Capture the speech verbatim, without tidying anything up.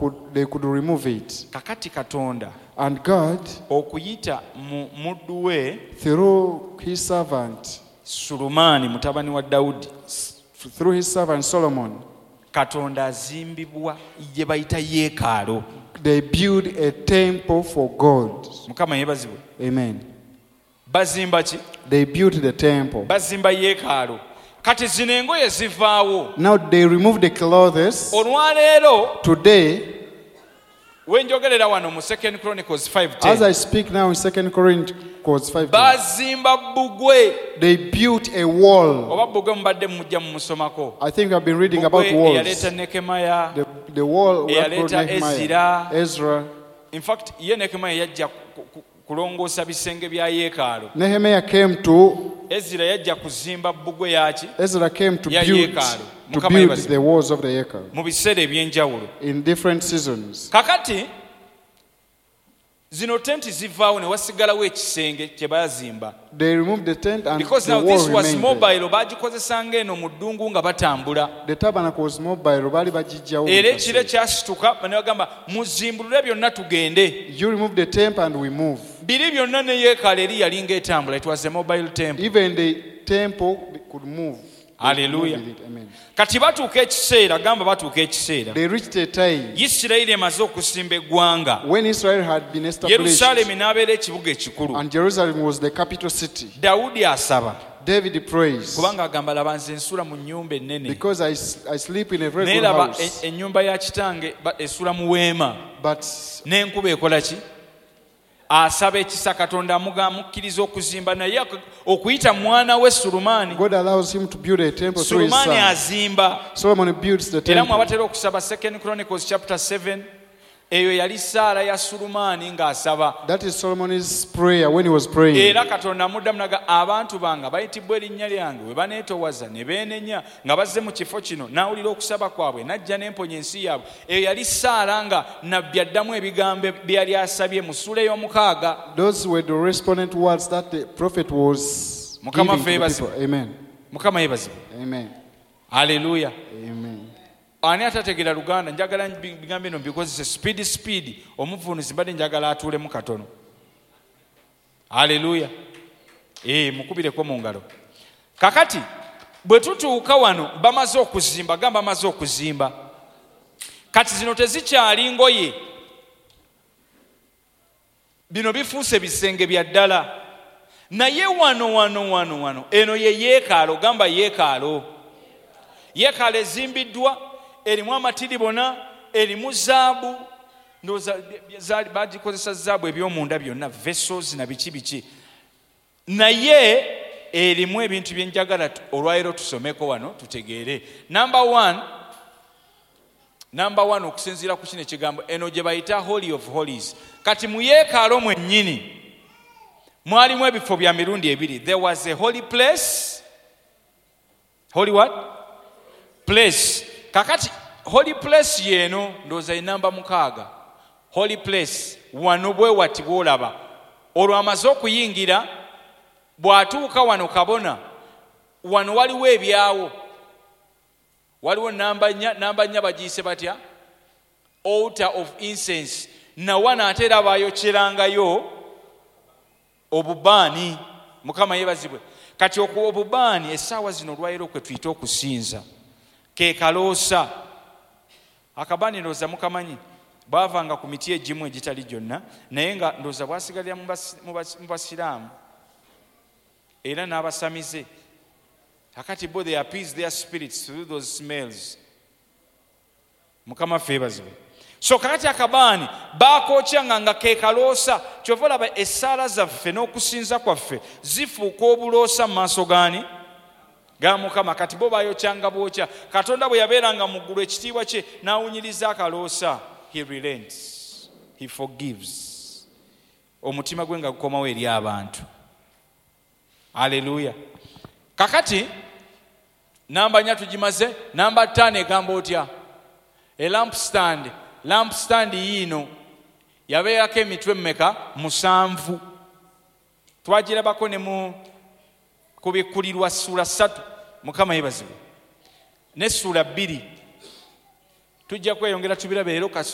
could, they could remove it. Kakati Katonda And God, okuyita mu muddu we through his servant, Sulumani mutabani wa Daudi, through his servant Solomon, Katonda azimbibwa gye bayita yeekalo. they built a temple for God. Mukama yebazibwe. Amen. Bazimba ki? They built the temple. Bazimba yeekalo. Kati zino engoye zivaawo. Now they removed the clothes. Olwaleero Today, wenjogerera wano mu Second Chronicles five ten, as I speak now in Second Chronicles five, bazimba bbugwe. they built a wall. Oba bbugwe mubadde mujja mu musomako. I think I've been reading about Bbugwe walls. eyaleeta Nehemiah, The, the wall that eyaleeta brought Nehemiah, Ezra. Ezra. In fact ye Nehemiah yajja ku- ku- kulongoosa bisenge bya yeekalo. Nehemiah came to Ezra yajja kuzimba bbugwe yaki Ezra came to Ya build yeekaalu. to Mukama build yebazibu. the walls of the Yekal mu biseera eby'enjawulo. in different seasons. Kakati zino tenti zivaawo ne wasigalawo ekisenge kye baazimba. They removed the tent and Because the now wall this was remained there. mobile, bagikozesanga eno mu ddungu nga batambula. The tabernacle was mobile. Bali bajijjawo Era mu ekiro kasese. kyasituka ne bagamba muzimbulule byonna tugende. You remove the temple and we move. Biri byonna ne yeekaalu eri yali ng'etambula. It was a mobile temple. Even the temple could move. They could Hallelujah. move with it. Amen. Kati batuuka ekiseera, gamba batuuka ekiseera. They reached a time Isirayiri emaze okusimba eggwanga. when Israel had been established Yerusaalemi n'abeera ekibuga ekikulu. and Jerusalem was the capital city. Dawudi asaba. David prays Kubanga agamba laba nze nsula mu nnyumba ennene. because I, s- I sleep in a very Naye good laba house. e- ennyumba ya kitange ba- esula mu weema. But N'enkuba ekola ki? Asaba ekisa Katonda amuga amukkiriza okuzimba naye ak- okuyita mwana we Sulumani. God allows him to build a temple through his Sulumani son. azimba. Solomon builds the Era temple. mwabatera okusaba Second Chronicles chapter seven. Eyo yali ssaala ya Sulumani ng'asaba. That is Solomon's prayer when he was praying. Era Katonda amuddamu naga abantu bange bayitibwa erinnya lyange we baneetowaza ne beenenya nga bazze mu kifo kino n'awulira okusaba kwabwe n'ajja n'emponya ensi yaabwe. Eyo yali ssaala nga nabbi addamu ebigambo byali asabye mu ssuula ey'omukaaga. Those were the respondent words that the prophet was Mukama giving to the favours people. Amen. Mukama yeebazibwe. Amen. Haleluya. Amen. Ani atategeera Luganda njagala bigambo bino bikozese speed speed omuvunuzi mbadde njagala atuulemu katono. Haleluya. Eh mukubireko mu ngalo. Kakati bwe tutuuka wano bamaze okuzimba gamba bamaze okuzimba. Kati zino tezikyali ngoye. Bino bifuuse bisenge bya ddala. Naye wano wano wano wano eno ye yeekalo gamba yeekalo. Yeekalo ezimbiddwa erimu amatiribona erimu zaabu ndoza bagikozesa zaabu ebyomunda byonna vessels na biki biki naye erimu ebintu byenjagala olwaleero tusomeko wano tutegeere. Number one number one okusinziira ku kino ekigambo eno gye bayita Holy of Holies. Kati mu yeekalo mwennyini mwalimu ebifo bya mirundi ebiri. There was a holy place. Holy what? Place. Kakati holy place yeno ndoza inamba mukaaga. Holy place wano bwe wati bwolaba. Olwo amaze okuyingira bw'atuuka wano kabona wano waliwo ebyawo. Waliwo namba nnya namba nnya bagiyise batya? Altar of incense. Na wana atera bayokyerangayo obubaani. Mukama yeebazibwe. Kati okuwa obubaani essaawa zino olwaleero kwe tuyita okusinza. Ke kaloosa akabaani ndowooza mukamanyi baavanga ku miti egimu egitali gyonna naye nga ndowooza bwasigalira mu basiraamu era n'abasamize kakati bo they appease their spirits through those smells. Mukama feebazibwe. So kakati akabaani baakokyanga nga ke kaloosa kyova olaba essaala zaffe n'okusinza kwaffe zifuuka obuloosa mu maaso gaani ga Mukama. Kati bo bayokyanga bwokya. Katonda bwe yabeeranga mu ggulu ekitiibwa kye n'awunyiriza akaloosa. He relents. He forgives. Omutima gwe nga gukomawo eri abantu. Haleluya. Kakati namba nnya tugimaze. Namba ttaano egamba otya? A lampstand. Lampstand yiino yabeerako emitwe mmeka? Musanvu. Twagirabako ne mu kubikkulirwa ssuula ssatu. Mukama yeebazibwe. Ne ssuula bbiri tujja kweyongera tubirabe leero.